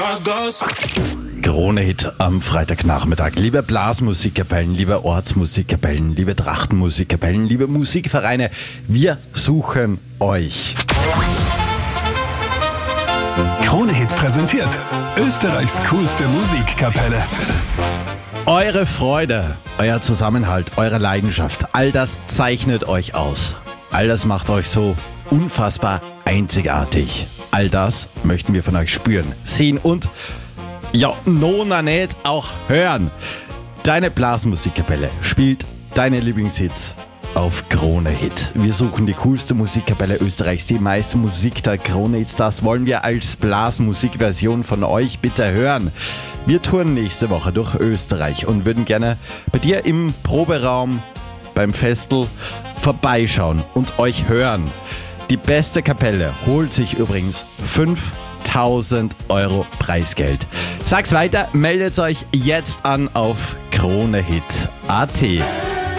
Krone-Hit am Freitagnachmittag. Liebe Blasmusikkapellen, liebe Ortsmusikkapellen, liebe Trachtenmusikkapellen, liebe Musikvereine, wir suchen euch. Krone-Hit präsentiert Österreichs coolste Musikkapelle. Eure Freude, euer Zusammenhalt, eure Leidenschaft, all das zeichnet euch aus. All das macht euch so unfassbar einzigartig. All das möchten wir von euch spüren, sehen und, ja, nona nicht, auch hören. Deine Blasmusikkapelle spielt deine Lieblingshits auf Krone-Hit. Wir suchen die coolste Musikkapelle Österreichs, die meiste Musik der Krone-Hits. Das wollen wir als Blasmusikversion von euch bitte hören. Wir touren nächste Woche durch Österreich und würden gerne bei dir im Proberaum beim Festel vorbeischauen und euch hören. Die beste Kapelle holt sich übrigens 5.000 Euro Preisgeld. Sag's weiter, meldet euch jetzt an auf kronehit.at.